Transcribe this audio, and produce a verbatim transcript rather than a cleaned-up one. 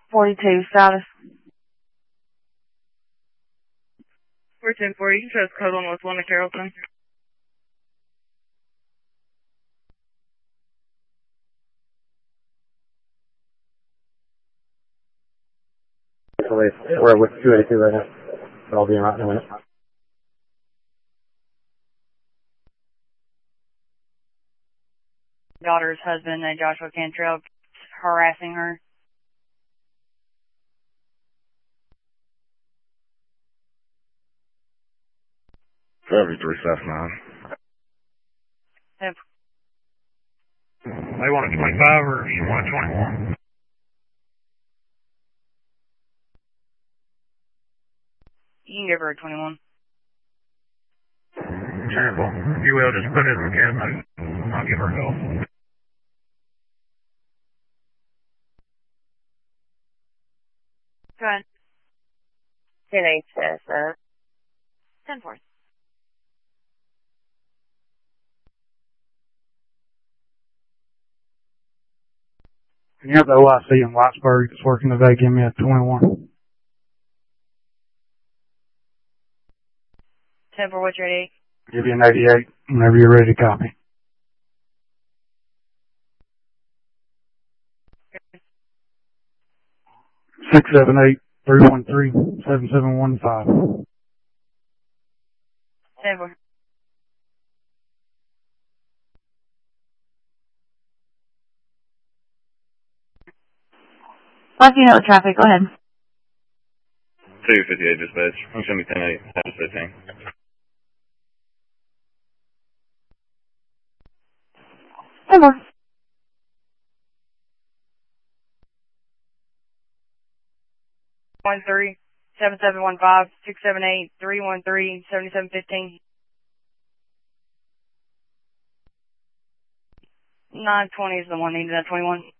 forty-two, status. four ten four, you can show us code one with one to Carrollton. We're with two eighty-two right now. So I'll be around in a minute. Daughter's husband, uh, Joshua Cantrell, harassing her. seventy-three, South nine. Yep. They want a twenty-five or you want a twenty-one? You can give her a twenty-one. Terrible. If you will, just put it in the cabinet. I'll give her help. Go ahead. ten eight, uh, ten four. Can you have the O I C in Whitesburg that's working today give me a twenty-one? ten four, what's your eighty-eight? Give you an eighty-eight whenever you're ready to copy. six seven eight, three one three, seven seven one five. ten four. Let's you know traffic, go ahead. two fifty-eight dispatch. I'm showing me ten eight, fifteen. ten four. one three, seven seven one five, six seven eight, three one three, seven seven one five. nine twenty is the one needed at twenty-one.